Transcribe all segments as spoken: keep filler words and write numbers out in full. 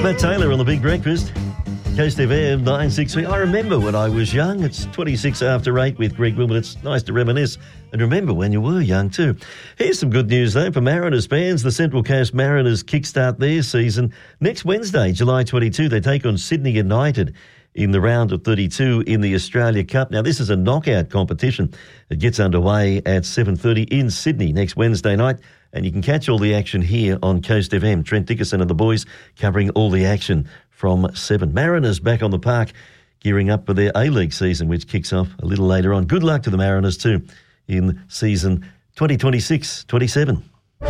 Matt Taylor on The Big Breakfast. Coast F M nine six three. I remember when I was young. It's twenty-six after eight with Greg Wilmot. It's nice to reminisce and remember when you were young too. Here's some good news though for Mariners fans. The Central Coast Mariners kickstart their season next Wednesday, July twenty-second. They take on Sydney United in the round of thirty-two in the Australia Cup. Now, this is a knockout competition. It gets underway at seven thirty in Sydney next Wednesday night, and you can catch all the action here on Coast F M. Trent Dickerson and the boys covering all the action from seven. Mariners back on the park, gearing up for their A-League season, which kicks off a little later on. Good luck to the Mariners too in season twenty twenty-six twenty-seven.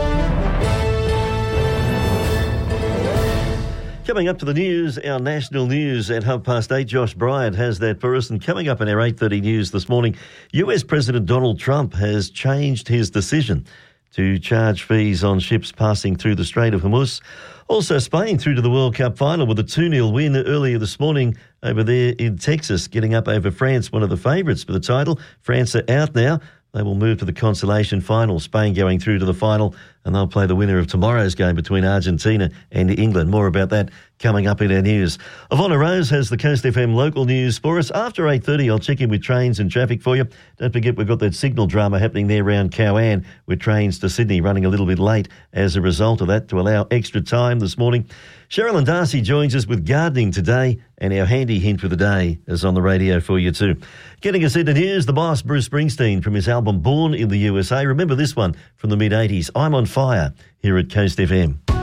Coming up to the news, our national news at half past eight. Josh Bryant has that for us. And coming up in our eight thirty news this morning, U S President Donald Trump has changed his decision to charge fees on ships passing through the Strait of Hormuz. Also, Spain through to the World Cup final with a two nil win earlier this morning over there in Texas, getting up over France, one of the favourites for the title. France are out now. They will move to the consolation final. Spain going through to the final, and they'll play the winner of tomorrow's game between Argentina and England. More about that coming up in our news. Ivonna Rose has the Coast F M local news for us. After eight thirty, I'll check in with trains and traffic for you. Don't forget we've got that signal drama happening there around Cowan with trains to Sydney running a little bit late as a result of that to allow extra time this morning. Sherilyn Darcy joins us with gardening today, and our handy hint for the day is on the radio for you too. Getting us into news, the boss, Bruce Springsteen, from his album Born in the U S A. Remember this one from the mid-eighties, I'm on Fire, here at Coast F M.